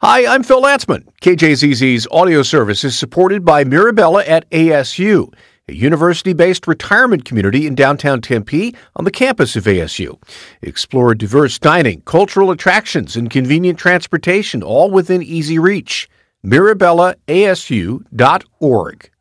Hi, I'm Phil Latzman. KJZZ's audio service is supported by Mirabella at ASU, a university-based retirement community in downtown Tempe on the campus of ASU. Explore diverse dining, cultural attractions, and convenient transportation, all within easy reach. MirabellaASU.org.